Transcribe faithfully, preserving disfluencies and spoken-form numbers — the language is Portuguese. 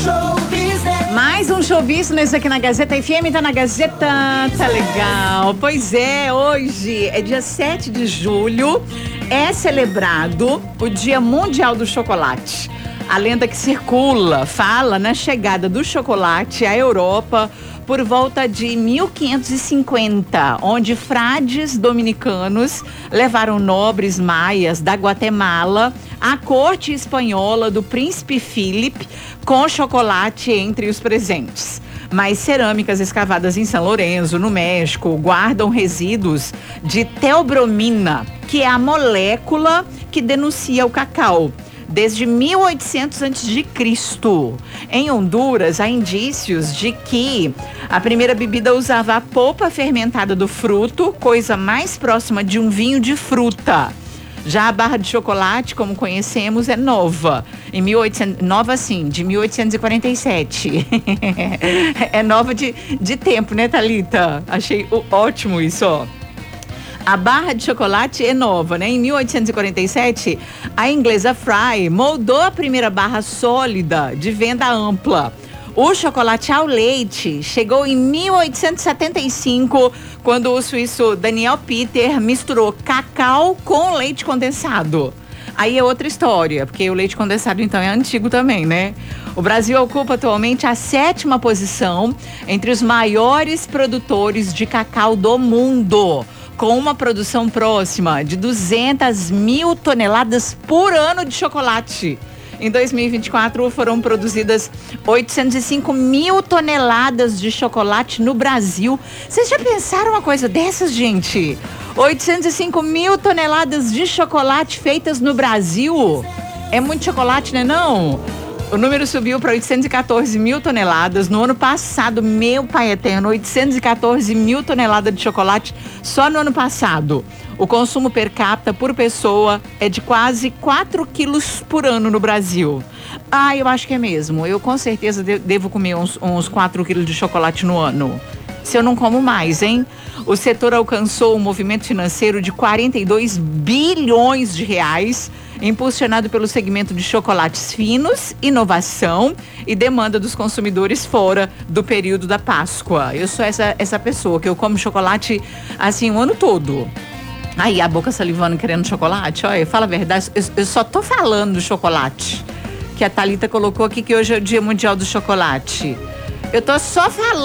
Show Business. Mais um show business aqui na Gazeta F M, tá na Gazeta, tá legal. Pois é, hoje é dia sete de julho, é celebrado o Dia Mundial do Chocolate. A lenda que circula fala na chegada do chocolate à Europa por volta de mil quinhentos e cinquenta, onde frades dominicanos levaram nobres maias da Guatemala à corte espanhola do príncipe Filipe com chocolate entre os presentes. Mas cerâmicas escavadas em São Lourenço, no México, guardam resíduos de teobromina, que é a molécula que denuncia o cacau. Desde mil e oitocentos antes de Cristo. Em Honduras, há indícios de que a primeira bebida usava a polpa fermentada do fruto, coisa mais próxima de um vinho de fruta. Já a barra de chocolate, como conhecemos, é nova. Em mil e oitocentos, nova sim, de mil oitocentos e quarenta e sete. É nova de, de tempo, né, Thalita? Achei ótimo isso, ó. A barra de chocolate é nova, né? Em mil oitocentos e quarenta e sete, a inglesa Fry moldou a primeira barra sólida de venda ampla. O chocolate ao leite chegou em mil oitocentos e setenta e cinco, quando o suíço Daniel Peter misturou cacau com leite condensado. Aí é outra história, porque o leite condensado então é antigo também, né? O Brasil ocupa atualmente a sétima posição entre os maiores produtores de cacau do mundo, com uma produção próxima de duzentas mil toneladas por ano de chocolate. Em dois mil e vinte e quatro foram produzidas oitocentos e cinco mil toneladas de chocolate no Brasil. Vocês já pensaram uma coisa dessas, gente? oitocentos e cinco mil toneladas de chocolate feitas no Brasil. É muito chocolate, né não? O número subiu para oitocentos e quatorze mil toneladas. No ano passado, meu pai eterno, oitocentos e quatorze mil toneladas de chocolate só no ano passado. O consumo per capita por pessoa é de quase quatro quilos por ano no Brasil. Ah, eu acho que é mesmo. Eu com certeza devo comer uns, uns quatro quilos de chocolate no ano. Se eu não como mais, hein? O setor alcançou um movimento financeiro de quarenta e dois bilhões de reais, impulsionado pelo segmento de chocolates finos, inovação e demanda dos consumidores fora do período da Páscoa. Eu sou essa, essa pessoa que eu como chocolate assim o ano todo. Aí a boca salivando querendo chocolate, olha, fala a verdade, eu, eu só tô falando do chocolate, que a Thalita colocou aqui que hoje é o Dia Mundial do Chocolate. Eu tô só falando